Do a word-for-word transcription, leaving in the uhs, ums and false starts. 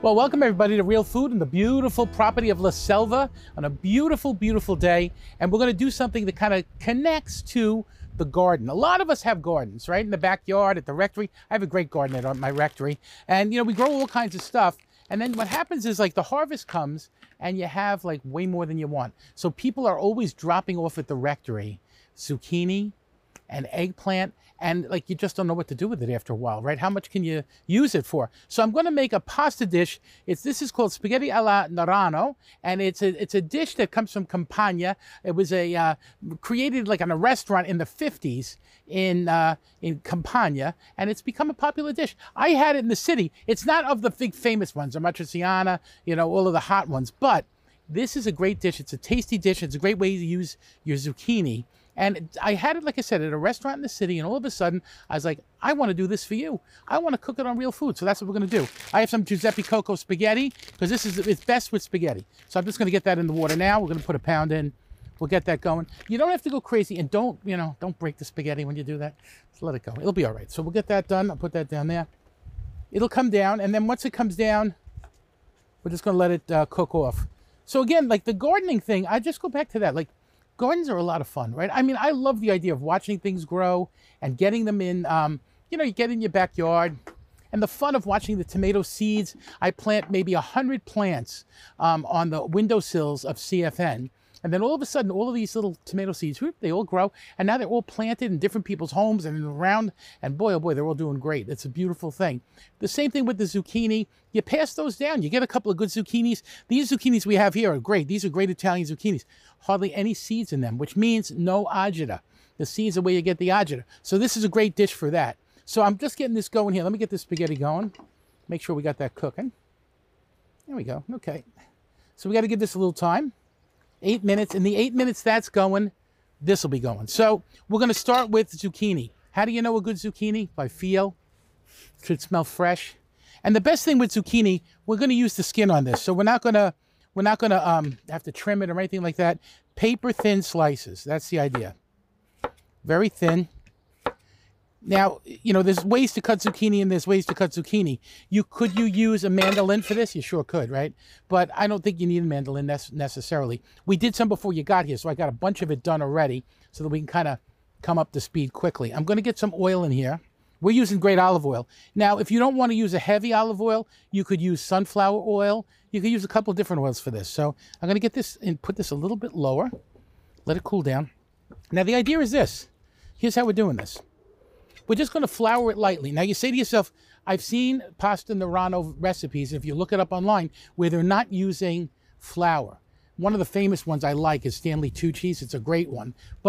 Well, welcome everybody to Real Food in the beautiful property of La Selva on a beautiful, beautiful day. And we're going to do something that kind of connects to the garden. A lot of us have gardens, right? In the backyard, at the rectory. I have a great garden at my rectory. And, you know, we grow all kinds of stuff. And then what happens is, like, the harvest comes and you have, like, way more than you want. So people are always dropping off at the rectory zucchini and eggplant, and like you just don't know what to do with it after a while, right? How much can you use it for? So I'm going to make a pasta dish. It's this is called spaghetti alla Narano, and it's a it's a dish that comes from Campania. It was a uh, created like in a restaurant in the fifties in uh, in Campania, and it's become a popular dish. I had it in the city. It's not of the big famous ones, Amatriciana, you know, all of the hot ones, but this is a great dish. It's a tasty dish. It's a great way to use your zucchini. And I had it, like I said, at a restaurant in the city, and all of a sudden, I was like, I want to do this for you. I want to cook it on Real Food, so that's what we're going to do. I have some Giuseppe Coco spaghetti, because this is it's best with spaghetti. So I'm just going to get that in the water now. We're going to put a pound in. We'll get that going. You don't have to go crazy, and don't, you know, don't break the spaghetti when you do that. Just let it go. It'll be all right. So we'll get that done. I'll put that down there. It'll come down, and then once it comes down, we're just going to let it uh, cook off. So again, like the gardening thing, I just go back to that. Like, gardens are a lot of fun, right? I mean, I love the idea of watching things grow and getting them in, um, you know, you get in your backyard, and the fun of watching the tomato seeds. I plant maybe a hundred plants um, on the windowsills of C F N. And then all of a sudden, all of these little tomato seeds, whoop, they all grow. And now they're all planted in different people's homes and around. And boy, oh boy, they're all doing great. It's a beautiful thing. The same thing with the zucchini. You pass those down. You get a couple of good zucchinis. These zucchinis we have here are great. These are great Italian zucchinis. Hardly any seeds in them, which means no agita. The seeds are where you get the agita. So this is a great dish for that. So I'm just getting this going here. Let me get this spaghetti going. Make sure we got that cooking. There we go. Okay. So we got to give this a little time. Eight minutes. In the eight minutes that's going, this will be going. So we're going to start with zucchini. How do you know a good zucchini? By feel. Should smell fresh. And the best thing with zucchini, we're going to use the skin on this. So we're not going to we're not going to um, have to trim it or anything like that. Paper thin slices. That's the idea. Very thin. Now, you know, there's ways to cut zucchini and there's ways to cut zucchini. You Could you use a mandolin for this? You sure could, right? But I don't think you need a mandolin necessarily. We did some before you got here, so I got a bunch of it done already so that we can kind of come up to speed quickly. I'm going to get some oil in here. We're using great olive oil. Now, if you don't want to use a heavy olive oil, you could use sunflower oil. You could use a couple of different oils for this. So I'm going to get this and put this a little bit lower. Let it cool down. Now, the idea is this. Here's how we're doing this. We're just going to flour it lightly. Now, you say to yourself, I've seen pasta Narano recipes, if you look it up online, where they're not using flour. One of the famous ones I like is Stanley Tucci's. It's a great one. But